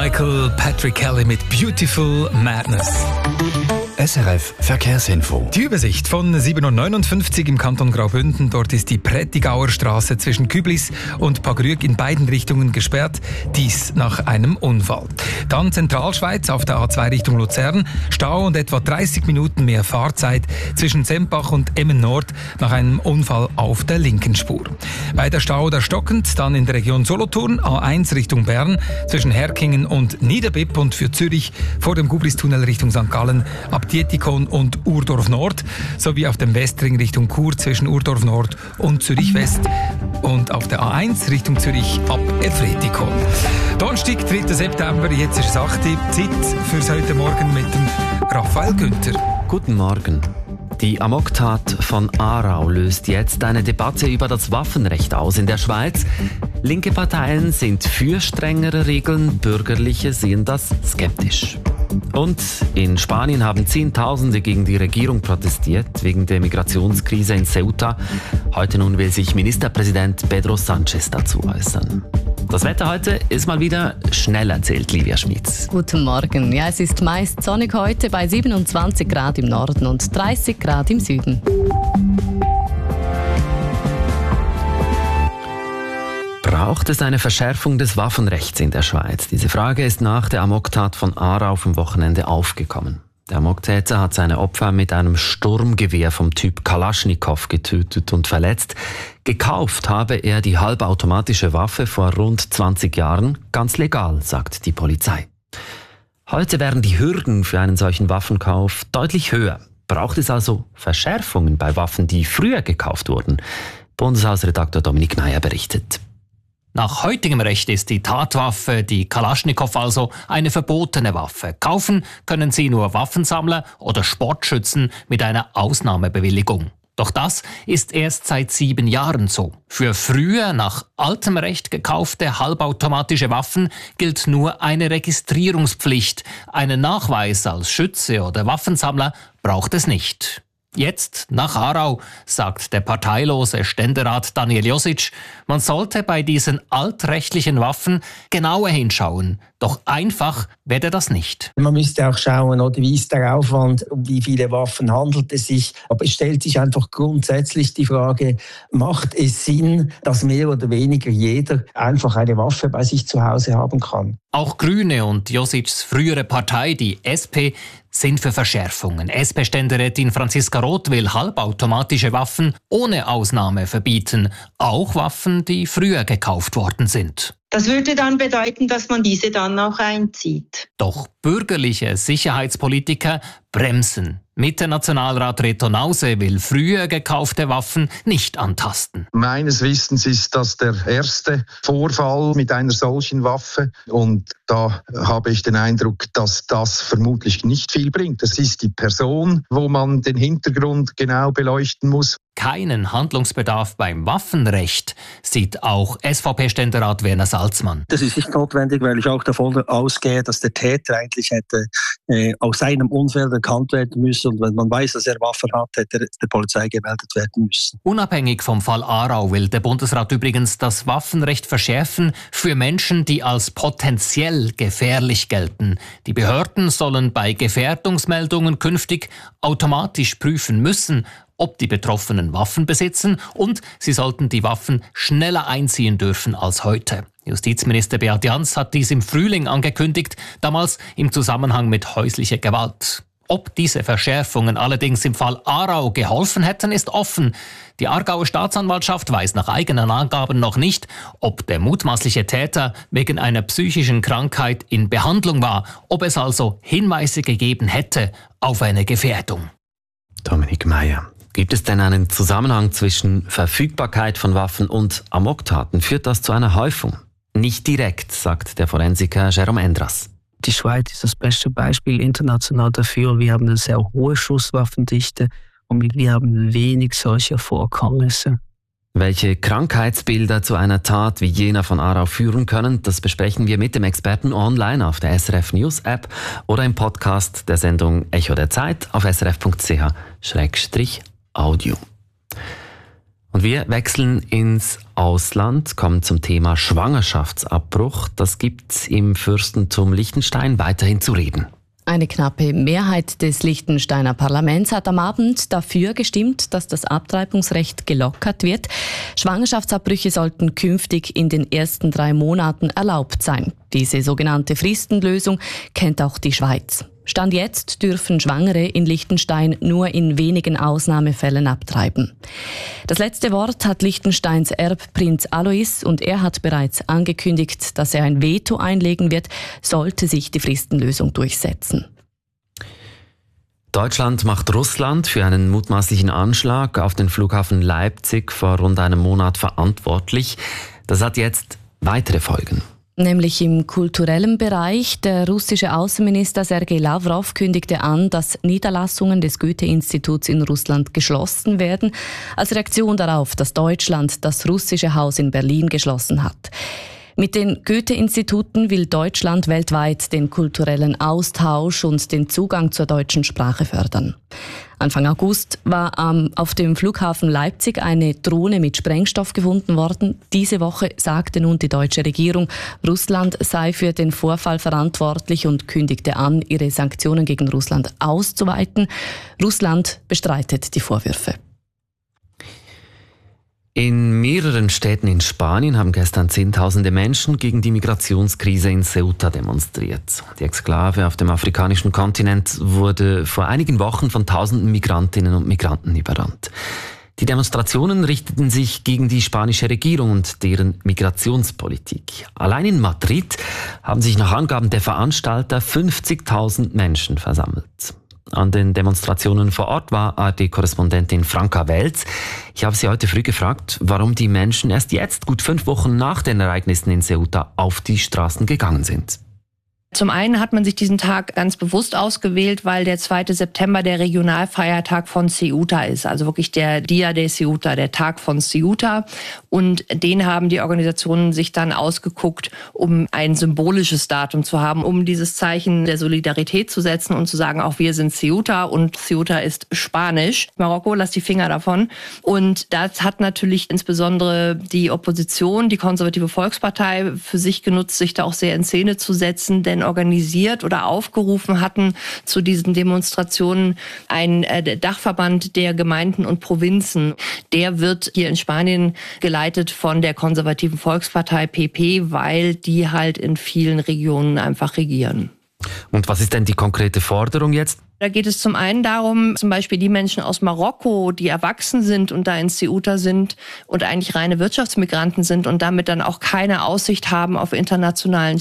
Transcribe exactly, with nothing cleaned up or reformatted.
Michael Patrick Kelly mit Beautiful Madness. S R F Verkehrsinfo. Die Übersicht von sieben Uhr neunundfünfzig im Kanton Graubünden. Dort ist die Prättigauer Straße zwischen Küblis und Pagrüg in beiden Richtungen gesperrt. Dies nach einem Unfall. Dann Zentralschweiz auf der A zwei Richtung Luzern. Stau und etwa dreißig Minuten mehr Fahrzeit zwischen Sempach und Emmen Nord nach einem Unfall auf der linken Spur. Weiter Stau oder stockend, dann in der Region Solothurn, A eins Richtung Bern, zwischen Herkingen und Niederbipp und für Zürich vor dem Gubristunnel Richtung Sankt Gallen ab Dietikon und Urdorf Nord, sowie auf dem Westring Richtung Chur zwischen Urdorf Nord und Zürich West und auf der A eins Richtung Zürich ab Efretikon. Donnerstag, dritter September, jetzt ist es acht Uhr, Zeit fürs heute Morgen mit dem Raphael Günther. Guten Morgen. Die Amoktat von Aarau löst jetzt eine Debatte über das Waffenrecht aus in der Schweiz. Linke Parteien sind für strengere Regeln, Bürgerliche sehen das skeptisch. Und in Spanien haben Zehntausende gegen die Regierung protestiert, wegen der Migrationskrise in Ceuta. Heute nun will sich Ministerpräsident Pedro Sánchez dazu äußern. Das Wetter heute ist mal wieder schnell erzählt, Livia Schmitz. Guten Morgen. Ja, es ist meist sonnig heute bei siebenundzwanzig Grad im Norden und dreißig Grad im Süden. Braucht es eine Verschärfung des Waffenrechts in der Schweiz? Diese Frage ist nach der Amoktat von Aarau vom Wochenende aufgekommen. Der Amoktäter hat seine Opfer mit einem Sturmgewehr vom Typ Kalaschnikow getötet und verletzt. Gekauft habe er die halbautomatische Waffe vor rund zwanzig Jahren, ganz legal, sagt die Polizei. Heute wären die Hürden für einen solchen Waffenkauf deutlich höher. Braucht es also Verschärfungen bei Waffen, die früher gekauft wurden? Bundeshausredakteur Dominik Meyer berichtet. Nach heutigem Recht ist die Tatwaffe, die Kalaschnikow also, eine verbotene Waffe. Kaufen können sie nur Waffensammler oder Sportschützen mit einer Ausnahmebewilligung. Doch das ist erst seit sieben Jahren so. Für früher nach altem Recht gekaufte halbautomatische Waffen gilt nur eine Registrierungspflicht. Einen Nachweis als Schütze oder Waffensammler braucht es nicht. Jetzt, nach Aarau, sagt der parteilose Ständerat Daniel Josic, man sollte bei diesen altrechtlichen Waffen genauer hinschauen. Doch einfach werde das nicht. Man müsste auch schauen, oder wie ist der Aufwand, um wie viele Waffen handelt es sich. Aber es stellt sich einfach grundsätzlich die Frage, macht es Sinn, dass mehr oder weniger jeder einfach eine Waffe bei sich zu Hause haben kann? Auch Grüne und Josics frühere Partei, die S P, sind für Verschärfungen. S P-Ständerätin Franziska Roth will halbautomatische Waffen ohne Ausnahme verbieten. Auch Waffen, die früher gekauft worden sind. Das würde dann bedeuten, dass man diese dann auch einzieht. Doch bürgerliche Sicherheitspolitiker bremsen. Mitte-Nationalrat Reto Nause will früher gekaufte Waffen nicht antasten. Meines Wissens ist das der erste Vorfall mit einer solchen Waffe. Und da habe ich den Eindruck, dass das vermutlich nicht viel bringt. Es ist die Person, wo man den Hintergrund genau beleuchten muss. Keinen Handlungsbedarf beim Waffenrecht sieht auch S V P-Ständerat Werner Salzmann. Das ist nicht notwendig, weil ich auch davon ausgehe, dass der Täter eigentlich hätte äh, aus seinem Umfeld erkannt werden müssen. Und wenn man weiß, dass er Waffen hat, hätte er der Polizei gemeldet werden müssen. Unabhängig vom Fall Aarau will der Bundesrat übrigens das Waffenrecht verschärfen für Menschen, die als potenziell gefährlich gelten. Die Behörden sollen bei Gefährdungsmeldungen künftig automatisch prüfen müssen, ob die Betroffenen Waffen besitzen, und sie sollten die Waffen schneller einziehen dürfen als heute. Justizminister Beat Jans hat dies im Frühling angekündigt, damals im Zusammenhang mit häuslicher Gewalt. Ob diese Verschärfungen allerdings im Fall Aarau geholfen hätten, ist offen. Die Aargauer Staatsanwaltschaft weiß nach eigenen Angaben noch nicht, ob der mutmaßliche Täter wegen einer psychischen Krankheit in Behandlung war, ob es also Hinweise gegeben hätte auf eine Gefährdung. Dominik Meyer. Gibt es denn einen Zusammenhang zwischen Verfügbarkeit von Waffen und Amoktaten? Führt das zu einer Häufung? Nicht direkt, sagt der Forensiker Jérôme Endras. Die Schweiz ist das beste Beispiel international dafür. Wir haben eine sehr hohe Schusswaffendichte und wir haben wenig solcher Vorkommnisse. Welche Krankheitsbilder zu einer Tat wie jener von Aarau führen können, das besprechen wir mit dem Experten online auf der S R F News App oder im Podcast der Sendung Echo der Zeit auf s r f punkt c h slash audio. Und wir wechseln ins Ausland, kommen zum Thema Schwangerschaftsabbruch. Das gibt im Fürstentum Liechtenstein weiterhin zu reden. Eine knappe Mehrheit des Liechtensteiner Parlaments hat am Abend dafür gestimmt, dass das Abtreibungsrecht gelockert wird. Schwangerschaftsabbrüche sollten künftig in den ersten drei Monaten erlaubt sein. Diese sogenannte Fristenlösung kennt auch die Schweiz. Stand jetzt dürfen Schwangere in Liechtenstein nur in wenigen Ausnahmefällen abtreiben. Das letzte Wort hat Liechtensteins Erbprinz Alois und er hat bereits angekündigt, dass er ein Veto einlegen wird, sollte sich die Fristenlösung durchsetzen. Deutschland macht Russland für einen mutmaßlichen Anschlag auf den Flughafen Leipzig vor rund einem Monat verantwortlich. Das hat jetzt weitere Folgen. Nämlich im kulturellen Bereich. Der russische Außenminister Sergei Lavrov kündigte an, dass Niederlassungen des Goethe-Instituts in Russland geschlossen werden, als Reaktion darauf, dass Deutschland das russische Haus in Berlin geschlossen hat. Mit den Goethe-Instituten will Deutschland weltweit den kulturellen Austausch und den Zugang zur deutschen Sprache fördern. Anfang August war ähm, auf dem Flughafen Leipzig eine Drohne mit Sprengstoff gefunden worden. Diese Woche sagte nun die deutsche Regierung, Russland sei für den Vorfall verantwortlich und kündigte an, ihre Sanktionen gegen Russland auszuweiten. Russland bestreitet die Vorwürfe. In mehreren Städten in Spanien haben gestern Zehntausende Menschen gegen die Migrationskrise in Ceuta demonstriert. Die Exklave auf dem afrikanischen Kontinent wurde vor einigen Wochen von tausenden Migrantinnen und Migranten überrannt. Die Demonstrationen richteten sich gegen die spanische Regierung und deren Migrationspolitik. Allein in Madrid haben sich nach Angaben der Veranstalter fünfzigtausend Menschen versammelt. An den Demonstrationen vor Ort war A R D-Korrespondentin Franka Welz. Ich habe sie heute früh gefragt, warum die Menschen erst jetzt, gut fünf Wochen nach den Ereignissen in Ceuta, auf die Straßen gegangen sind. Zum einen hat man sich diesen Tag ganz bewusst ausgewählt, weil der zweite September der Regionalfeiertag von Ceuta ist. Also wirklich der Dia de Ceuta, der Tag von Ceuta. Und den haben die Organisationen sich dann ausgeguckt, um ein symbolisches Datum zu haben, um dieses Zeichen der Solidarität zu setzen und zu sagen, auch wir sind Ceuta und Ceuta ist Spanisch. Marokko, lass die Finger davon. Und das hat natürlich insbesondere die Opposition, die Konservative Volkspartei, für sich genutzt, sich da auch sehr in Szene zu setzen, denn organisiert oder aufgerufen hatten zu diesen Demonstrationen ein äh, Dachverband der Gemeinden und Provinzen. Der wird hier in Spanien geleitet von der konservativen Volkspartei P P, weil die halt in vielen Regionen einfach regieren. Und was ist denn die konkrete Forderung jetzt? Da geht es zum einen darum, zum Beispiel die Menschen aus Marokko, die erwachsen sind und da in Ceuta sind und eigentlich reine Wirtschaftsmigranten sind und damit dann auch keine Aussicht haben auf internationalen